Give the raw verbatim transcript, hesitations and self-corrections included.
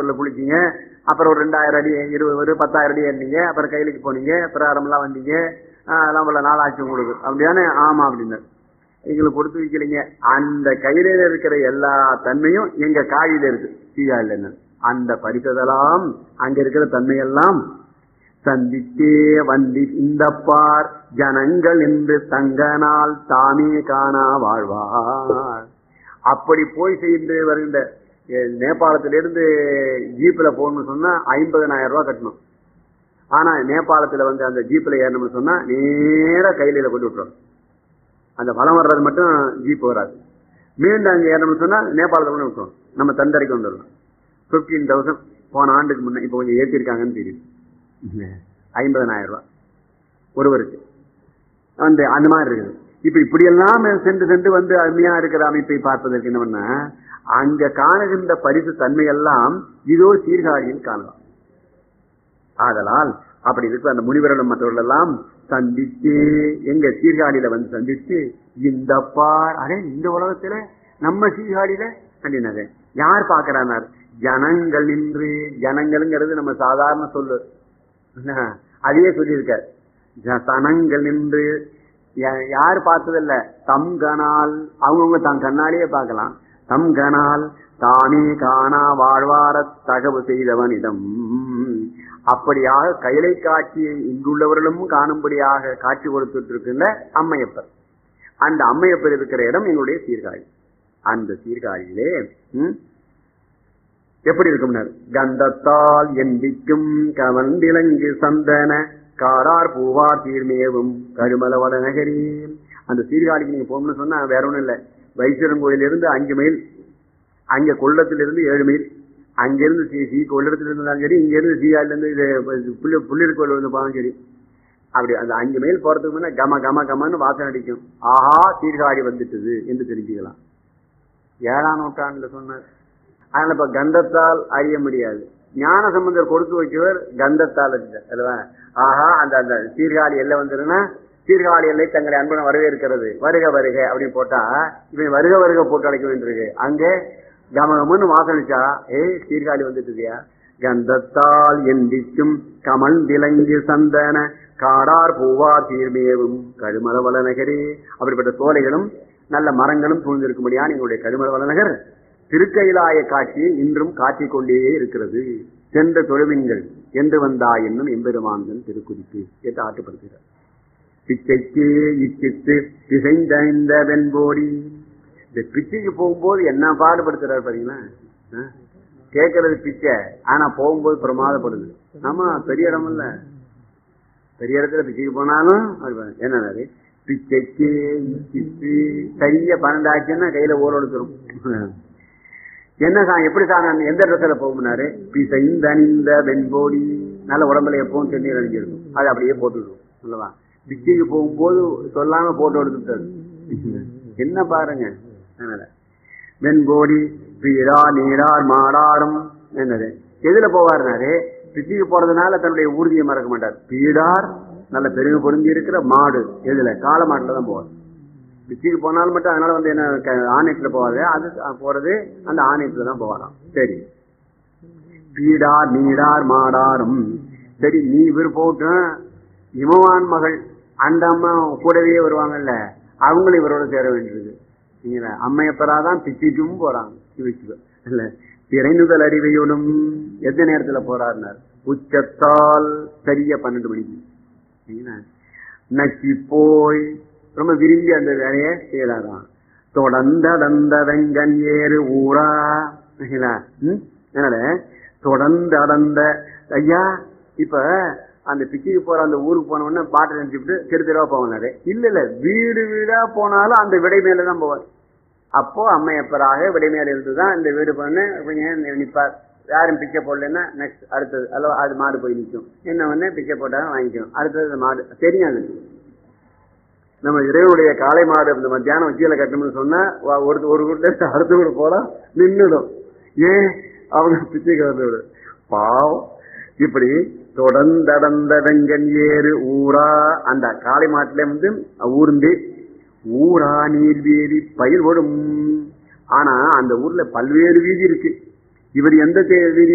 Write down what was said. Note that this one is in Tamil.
கடல்ல குளிச்சீங்க, அப்புறம் ஒரு ரெண்டாயிரம் அடி இருபது ஒரு பத்தாயிரம் அடி ஏறினீங்க, அப்புறம் கையிலுக்கு போனீங்க, பிரகாரம் எல்லாம் வந்தீங்க, அதெல்லாம் போல நாளாச்சு உங்களுக்கு அப்படியானே. ஆமா அப்படின்னு எங்களுக்கு கொடுத்து வைக்கலைங்க. அந்த கையில இருக்கிற எல்லா தன்மையும் எங்க காயில இருக்கு, சீகாயில. அந்த பரிசதெல்லாம் அங்க இருக்கிற தன்மையெல்லாம் சந்தித்தே வந்தி இந்த பார் ஜனங்கள் என்று தங்கனால் தாமே காணா வாழ்வார். அப்படி போய் செய்து வருகின்ற நேபாளத்திலிருந்து ஜீப்ல போகணும்னு சொன்னா ஐம்பதனாயிரம் ரூபாய் கட்டணும். ஆனா நேபாளத்துல வந்து அந்த ஜீப்ல ஏறணும்னு சொன்னா நேர கையில கொண்டு விட்டுரும். அந்த பலம் வர்றது மட்டும் ஜீப் வராது. மீண்டும் அங்க ஏறணும்னு சொன்னா நேபாளத்துல கொண்டு விட்டுரும், நம்ம தந்தரைக்கு வந்துடலாம். பிப்டீன் தௌசண்ட் போன ஆண்டுக்கு முன்ன, இப்ப கொஞ்சம் ஏற்றிருக்காங்கன்னு தெரியும். ஐம்பதனாயிரம் ரூபாய் ஒருவருக்கு வந்து அந்த மாதிரி இருக்குது. இப்ப இப்படி எல்லாம் சென்று சென்று வந்து அருமையா இருக்கிற அமைப்பை பார்ப்பதற்கு என்ன பண்ண, அங்க காணுகின்ற பரிசு தன்மையெல்லாம் இதோ சீர்காழியில் காணலாம். ஆதலால் அப்படி இருக்கு அந்த முனிவர்களும் மற்றவர்கள் எல்லாம் சந்திச்சு எங்க சீர்காழியில வந்து சந்திச்சு இந்த பார் அடே இந்த உலகத்துல நம்ம சீர்காழியில அப்படின்னாரு யார் பாக்குறானார், ஜனங்கள் நின்று. ஜனங்கள்ங்கிறது நம்ம சாதாரண சொல்லு, அதையே சொல்லியிருக்கார். ஜனங்கள் நின்று யாரு பார்த்ததில்ல, தம் கனால் அவங்கவுங்க தம் கண்ணாலேயே பார்க்கலாம். தம் கனால் தானே காணா வாழ்வார தகவு செய்தவனிடம். அப்படியாக கைலை காட்சியை இங்குள்ளவர்களும் காணும்படியாக காட்சி கொடுத்துட்டு இருக்கின்ற அம்மையப்பர். அந்த அம்மையப்பர் இருக்கிற இடம் எங்களுடைய சீர்காழி. அந்த சீர்காழியிலே எப்படி இருக்கும், கந்தத்தால் எந்திக்கும் கவண்டிலங்கு சந்தன காரார் பூவார் தீர்மேவும் கருமல வடநகரி. அந்த சீர்காழிக்கு நீங்க போகணும்னு சொன்னா வேற ஒண்ணும் இல்லை, வைத்தியரன் கோயிலிருந்து அஞ்சு மைல், அங்க கொள்ளத்திலிருந்து ஏழு மைல், அங்கிருந்து சி சி கொள்ளத்துல இருந்தாலும் சரி, இங்க இருந்து சீகாழில இருந்து புள்ளி புள்ளியர் கோயில் வந்து போனாலும் சரி, அப்படி அந்த அஞ்சு மைல் போறதுக்கு முன்ன கம கம கமன்னு வாசனை அடிக்கும். ஆஹா சீர்காழி வந்துட்டுது என்று தெரிஞ்சுக்கலாம். ஏழாம் நூற்றாண்டுல சொன்னார். அதனால இப்ப கந்தத்தால் அறிய முடியாது. ஞான சம்பந்தர் கொடுத்து வைக்கவர் கந்தத்தால் அல்லவா. ஆஹா அந்த அந்த சீர்காழி எல்லை வந்துருன்னா சீர்காழி எல்லை தங்களை அன்புடன் வரவேற்கிறது, வருக வருக அப்படின்னு போட்டா இவன் வருக வருக போட்டு அழைக்க வேண்டியிருக்கு. அங்கே கமகமன்னு வாசனிச்சா ஏய் சீர்காழி வந்துட்டுதியா. கந்தத்தால் எந்திக்கும் கமல் விலங்கு சந்தன காடார் பூவா தீர்மேவும் கருமல வளநகரே. அப்படிப்பட்ட சோலைகளும் நல்ல மரங்களும் சூழ்ந்திருக்கும்படியான எங்களுடைய கருமல வளநகர் திருக்கையிலாய காட்சியை இன்றும் காட்டிக் கொண்டே இருக்கிறது. சென்ற தொழுவின்கள் என்று வந்தா என்னும் எம்பெருமான்கள் திருக்குறிப்பு என்று ஆட்டுப்படுகிறார். பிச்சைக்கே இச்சித்து பிசைந்த வெண்போடி. இந்த பிச்சைக்கு போகும்போது என்ன பாடுபடுத்துறாரு பாத்தீங்களா. கேட்கறது பிச்சை, ஆனா போகும்போது பிரமாதப்படுது. ஆமா பெரிய இடம் இல்ல, பெரிய இடத்துல பிச்சைக்கு போனாலும் என்ன பிச்சைக்கு இச்சித்து கைய பன்னெண்டாச்சுன்னா கையில ஓரோடுத்துரும். என்ன சா எப்படி சார் எந்த இடத்துல போகும்னாரு, பிசைந்தணிந்த வெண்போடி. நல்ல உடம்புல எப்பவும் தண்ணீர் அணிஞ்சிருக்கும், அது அப்படியே போட்டுடும் அல்லவா. பிச்சைக்கு போகும்போது சொல்லாம போட்டோ எடுத்துட்டாரு. என்ன பாருங்க. வெண்போடி பீரா நீரார் மாடாரும் என்னது எதுல போவாருனாரு, பிச்சைக்கு போறதுனால தன்னுடைய ஊர்தியை மறக்க மாட்டார். பீடார் நல்ல பெருமை பொருந்தி இருக்கிற மாடு எதுல காளை மாட்டுல தான் போவார். பிச்சைக்கு போனாலும் மட்டும் அதனால வந்து என்ன ஆணையத்துல போவாரு, அது போறது அந்த ஆணையத்துல தான் போவாராம். சரி பீடார் நீடார் மாடாரும். சரி நீ இவர் போட்டும் இமவான் மகள் அந்த அம்மா கூடவே வருவாங்கல்ல, அவங்களும் இவரோட சேர வேண்டியது. நீங்க அம்மையப்பராதான் பிச்சைக்கும் போறாங்க. இல்ல திரைநுதல் அறிவையோடும் எந்த நேரத்துல போறாருனார், உச்சத்தால் சரியா பன்னெண்டு மணிக்கு நக்கி போய் ரொம்ப விரும்பி அந்த வேலையை செய்யறாராம். தொடர்ந்தடந்த வெங்கன் ஏறு ஊரா. அதனால தொடர்ந்து அடந்த ஐயா. இப்ப அந்த பிச்சுக்கு போற அந்த ஊருக்கு போன உடனே பாட்டு நினைச்சுட்டு தெரு தெருவா போவாரு. இல்ல இல்ல வீடு வீடா போனாலும் அந்த விடை மேலதான் போவார். அப்போ அம்மையப்பராக விடை மேல இருந்துதான் இந்த வீடு பண்ணு கொஞ்சம் நிப்பார். யாரும் பிச்சை போடலன்னா நெக்ஸ்ட் அடுத்தது அல்ல அது மாடு போய் நிற்கும். என்ன ஒண்ணு பிச்சை போட்டாலும் வாங்கிக்கும். அடுத்தது மாடு தெரியாது. நம்ம இறைவனுடைய காளை மாடு இந்த மத்தியானம் உச்சியில கட்டணும்னு சொன்னா ஒரு ஒரு வீட்டுல அடுத்த வீடு போறா நின்றுடும். ஏன் அவங்க பிச்சைக்கு வந்து பாவம். இப்படி தொடர்ந்தடந்த வெங்கன் ஏறு ஊரா. அந்த காளை மாட்டுல வந்து ஊர்ந்து ஊரா நீர்வேதி பயிர் ஓடும். ஆனா அந்த ஊர்ல பல்வேறு வீதி இருக்கு. இவர் எந்த வீதி